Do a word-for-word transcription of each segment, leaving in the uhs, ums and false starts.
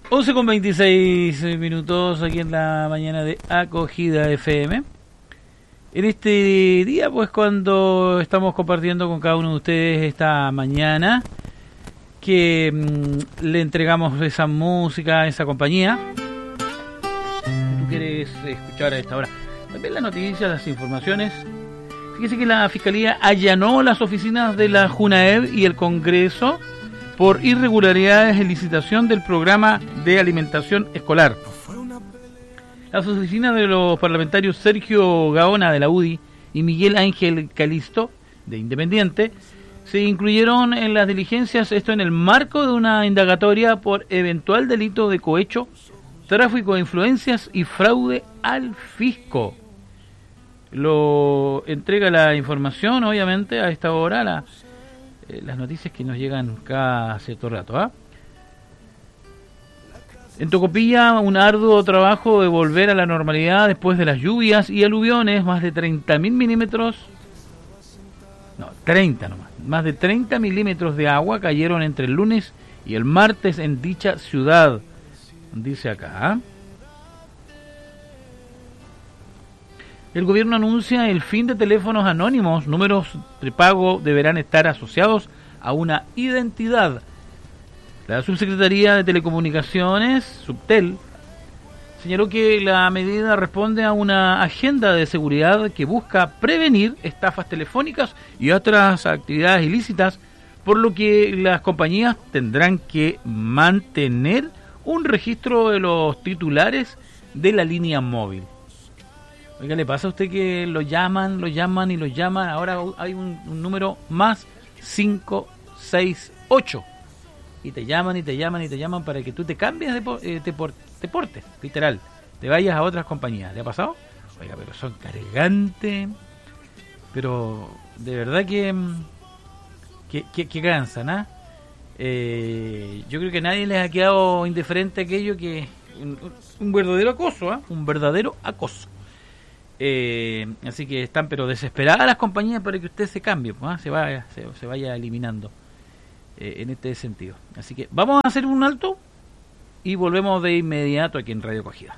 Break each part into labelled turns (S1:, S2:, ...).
S1: once con veintiséis minutos aquí en la mañana de Acogida F M. En este día, pues cuando estamos compartiendo con cada uno de ustedes esta mañana, que mmm, le entregamos esa música, esa compañía que tú quieres escuchar a esta hora. También las noticias, las informaciones. Fíjese que la Fiscalía allanó las oficinas de la JUNAEB y el Congreso por irregularidades en licitación del programa de alimentación escolar. Las oficinas de los parlamentarios Sergio Gaona de la U D I y Miguel Ángel Calisto de Independiente se incluyeron en las diligencias, esto en el marco de una indagatoria por eventual delito de cohecho, tráfico de influencias y fraude al fisco. Lo entrega la información, obviamente, a esta hora, la, eh, las noticias que nos llegan cada cierto rato. ¿eh? En Tocopilla, un arduo trabajo de volver a la normalidad después de las lluvias y aluviones, más de treinta mil milímetros, no, treinta nomás, más de treinta milímetros de agua cayeron entre el lunes y el martes en dicha ciudad, dice acá. ¿eh? El gobierno anuncia el fin de teléfonos anónimos. Números prepago deberán estar asociados a una identidad. La Subsecretaría de Telecomunicaciones, Subtel, señaló que la medida responde a una agenda de seguridad que busca prevenir estafas telefónicas y otras actividades ilícitas, por lo que las compañías tendrán que mantener un registro de los titulares de la línea móvil. Oiga, ¿le pasa a usted que lo llaman, lo llaman y lo llaman? Ahora hay un, un número más cinco seis ocho. Y te llaman y te llaman y te llaman para que tú te cambies de, eh, te, por, te portes, literal. Te vayas a otras compañías. ¿Le ha pasado? Oiga, pero son cargantes. Pero de verdad que que, que, que cansan, ¿ah? ¿eh? Yo creo que nadie les ha quedado indiferente a aquello que... Un, un verdadero acoso, ¿ah? ¿eh? Un verdadero acoso. Eh, así que están pero desesperadas las compañías para que usted se cambie, ¿eh? se vaya se, se vaya eliminando eh, en este sentido. Así que vamos a hacer un alto y volvemos de inmediato aquí en Radio Acogida.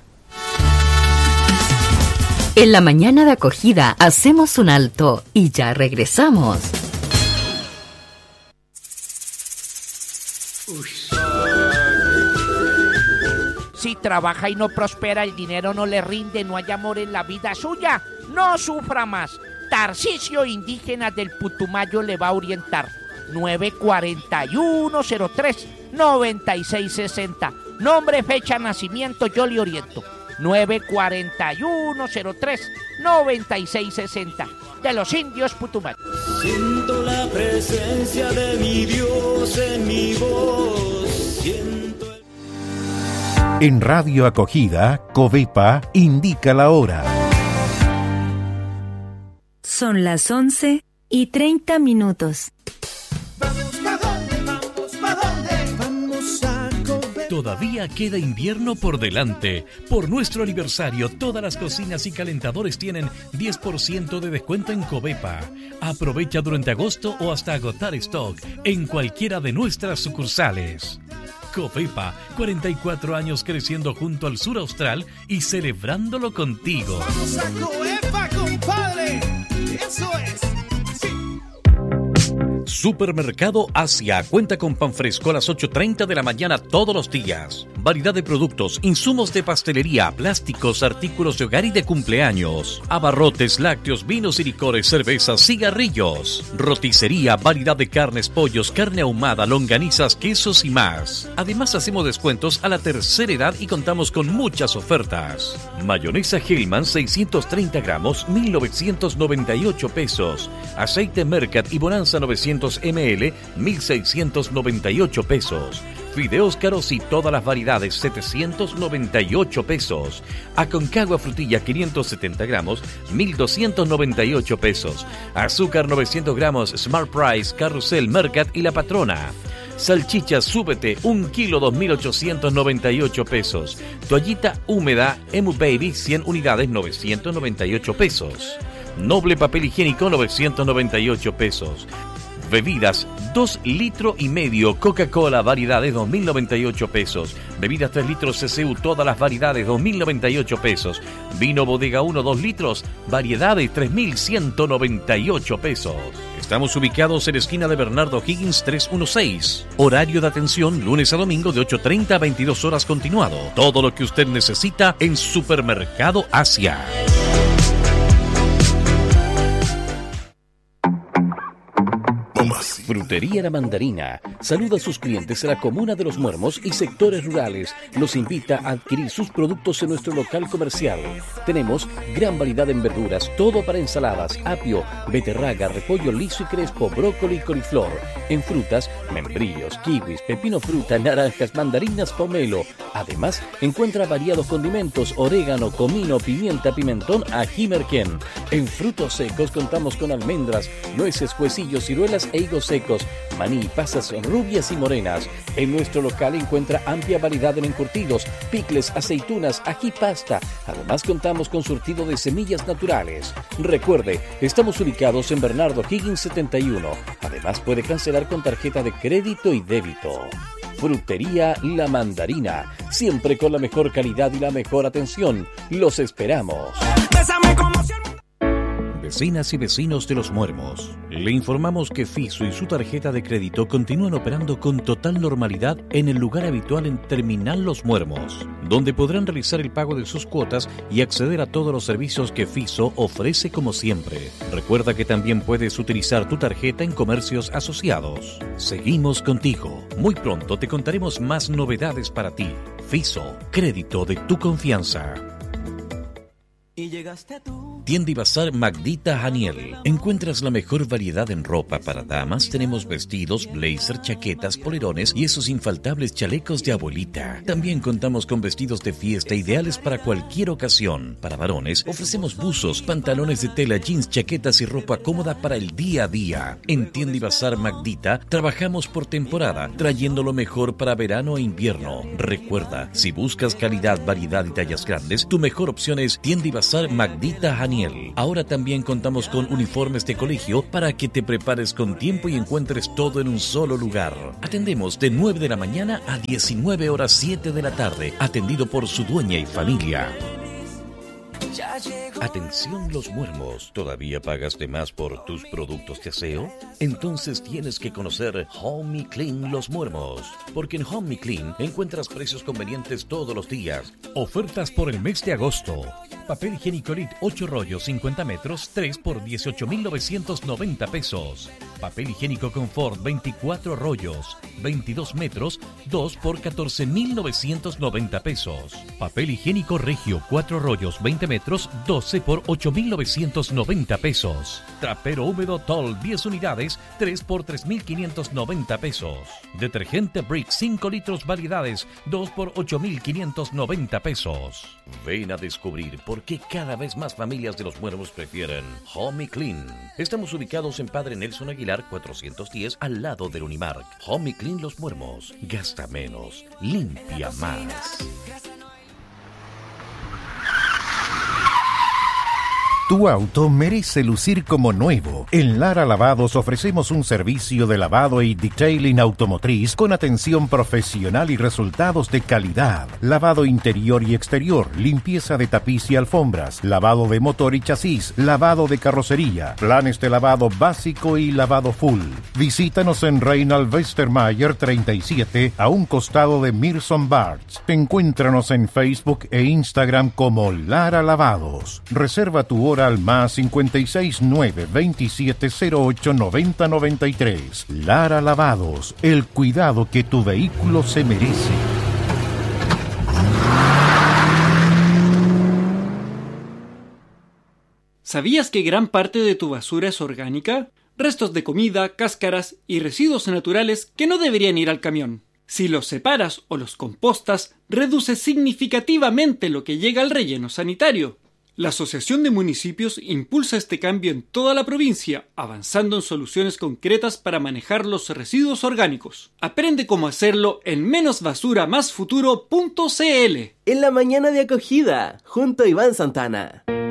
S2: En la mañana de Acogida hacemos un alto y ya regresamos.
S3: Si trabaja y no prospera, el dinero no le rinde, no hay amor en la vida suya, no sufra más. Tarcisio Indígena del Putumayo le va a orientar. nueve cuatro uno cero tres nueve seis seis cero. Nombre, fecha, nacimiento, yo le oriento. nueve cuatro uno cero tres nueve seis seis cero. De los indios Putumayo.
S4: Siento la presencia de mi Dios en mi voz. Siento el...
S5: En Radio Acogida, Covepa indica la hora.
S6: Son las once y treinta minutos.
S4: Vamos, ¿pa' dónde? Vamos, ¿pa' dónde? Vamos a Covepa.
S7: Todavía queda invierno por delante. Por nuestro aniversario, todas las cocinas y calentadores tienen diez por ciento de descuento en Covepa. Aprovecha durante agosto o hasta agotar stock en cualquiera de nuestras sucursales. Covepa, cuarenta y cuatro años creciendo junto al sur austral y celebrándolo contigo.
S4: Vamos a Covepa, compadre. Eso es. Sí.
S7: Supermercado Asia cuenta con pan fresco a las ocho treinta de la mañana todos los días. Variedad de productos, insumos de pastelería, plásticos, artículos de hogar y de cumpleaños. Abarrotes, lácteos, vinos y licores, cervezas, cigarrillos. Roticería, variedad de carnes, pollos, carne ahumada, longanizas, quesos y más. Además hacemos descuentos a la tercera edad y contamos con muchas ofertas. Mayonesa Hellman seiscientos treinta gramos, mil novecientos noventa y ocho pesos. Aceite Mercat y Bonanza novecientos mililitros, mil seiscientos noventa y ocho pesos. Fideos caros y todas las variedades, setecientos noventa y ocho pesos. Aconcagua frutilla quinientos setenta gramos, mil doscientos noventa y ocho pesos. Azúcar novecientos gramos, Smart Price, Carrusel, Mercat y La Patrona. Salchicha Súbete, un kilo, dos mil ochocientos noventa y ocho pesos. Toallita húmeda, Emu Baby, cien unidades, novecientos noventa y ocho pesos. Noble papel higiénico, novecientos noventa y ocho pesos. Bebidas, dos litros y medio, Coca-Cola, variedades, dos mil noventa y ocho pesos. Bebidas, tres litros, C C U, todas las variedades, dos mil noventa y ocho pesos. Vino Bodega uno, dos litros, variedades, tres mil ciento noventa y ocho pesos. Estamos ubicados en la esquina de Bernardo Higgins trescientos dieciséis. Horario de atención, lunes a domingo de ocho treinta a veintidós horas continuado. Todo lo que usted necesita en Supermercado Asia. Frutería La Mandarina saluda a sus clientes de la comuna de Los Muermos y sectores rurales. Los invita a adquirir sus productos en nuestro local comercial. Tenemos gran variedad en verduras, todo para ensaladas, apio, beterraga, repollo liso y crespo, brócoli y coliflor. En frutas, membrillos, kiwis, pepino fruta, naranjas, mandarinas, pomelo. Además, encuentra variados condimentos, orégano, comino, pimienta, pimentón, ají merquén. En frutos secos contamos con almendras, nueces, huesillos, ciruelas e higos secos, maní, pasas rubias y morenas. En nuestro local encuentra amplia variedad en encurtidos, picles, aceitunas, ají pasta. Además contamos con surtido de semillas naturales. Recuerde, estamos ubicados en Bernardo Higgins setenta y uno. Además puede cancelar con tarjeta de crédito y débito. Frutería La Mandarina, siempre con la mejor calidad y la mejor atención. Los esperamos. Vecinas y vecinos de Los Muermos, le informamos que Fiso y su tarjeta de crédito continúan operando con total normalidad en el lugar habitual en Terminal Los Muermos, donde podrán realizar el pago de sus cuotas y acceder a todos los servicios que Fiso ofrece como siempre. Recuerda que también puedes utilizar tu tarjeta en comercios asociados. Seguimos contigo. Muy pronto te contaremos más novedades para ti. Fiso, crédito de tu confianza.
S4: Y llegaste tú.
S7: Tienda y Bazar Magdita Janiel. Encuentras la mejor variedad en ropa para damas. Tenemos vestidos, blazer, chaquetas, polerones y esos infaltables chalecos de abuelita. También contamos con vestidos de fiesta ideales para cualquier ocasión. Para varones ofrecemos buzos, pantalones de tela, jeans, chaquetas y ropa cómoda para el día a día. En Tienda y Bazar Magdita trabajamos por temporada, trayendo lo mejor para verano e invierno. Recuerda, si buscas calidad, variedad y tallas grandes, tu mejor opción es Tienda y Bazar Magdita Janiel. Ahora también contamos con uniformes de colegio para que te prepares con tiempo y encuentres todo en un solo lugar. Atendemos de nueve de la mañana a diecinueve horas siete de la tarde, atendido por su dueña y familia. Atención Los Muermos, ¿todavía pagas de más por tus productos de aseo? Entonces tienes que conocer Home Clean Los Muermos, porque en Home Clean encuentras precios convenientes todos los días. Ofertas por el mes de agosto. Papel higiénico Elite ocho rollos cincuenta metros, tres por dieciocho mil novecientos noventa pesos. Papel higiénico Confort veinticuatro rollos, veintidós metros, dos por catorce mil novecientos noventa pesos. Papel higiénico Regio cuatro rollos veinte metros, doce por ocho mil novecientos noventa pesos. Trapero húmedo Tol diez unidades, tres por tres mil quinientos noventa pesos. Detergente Brick cinco litros variedades, dos por ocho mil quinientos noventa pesos. Ven a descubrir por qué cada vez más familias de Los Muermos prefieren Home Clean. Estamos ubicados en Padre Nelson Aguilar cuatrocientos diez, al lado del Unimark. Home Clean Los Muermos. Gasta menos, limpia más.
S5: Tu auto merece lucir como nuevo. En Lara Lavados ofrecemos un servicio de lavado y detailing automotriz con atención profesional y resultados de calidad. Lavado interior y exterior, limpieza de tapiz y alfombras, lavado de motor y chasis, lavado de carrocería, planes de lavado básico y lavado full. Visítanos en Reinald Westermayer treinta y siete, a un costado de Mirson Barts. Encuéntranos en Facebook e Instagram como Lara Lavados. Reserva tu hora al más cincuenta y seis nueve veintisiete cero ocho noventa noventa y tres. Lara Lavados, el cuidado que tu vehículo se merece.
S8: ¿Sabías que gran parte de tu basura es orgánica? Restos de comida, cáscaras y residuos naturales que no deberían ir al camión. Si los separas o los compostas, reduce significativamente lo que llega al relleno sanitario. La Asociación de Municipios impulsa este cambio en toda la provincia, avanzando en soluciones concretas para manejar los residuos orgánicos. Aprende cómo hacerlo en menos basura más futuro punto c l.
S9: En la mañana de acogida, junto a Iván Santana.